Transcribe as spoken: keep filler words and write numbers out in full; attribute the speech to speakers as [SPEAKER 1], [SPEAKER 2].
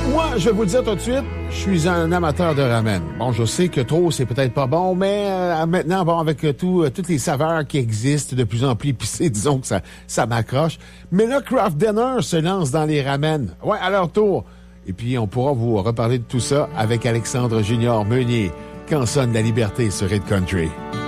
[SPEAKER 1] Moi, je vais vous le dire tout de suite, je suis un amateur de ramen. Bon, je sais que trop, c'est peut-être pas bon, mais euh, maintenant, bon, avec euh, tout, euh, toutes les saveurs qui existent, de plus en plus épicées, disons que ça, ça m'accroche. Mais là, Kraft Dinner se lance dans les ramen. Ouais, à leur tour. Et puis, on pourra vous reparler de tout ça avec Alexandre Junior Meunier, quand sonne la liberté sur Hit Country.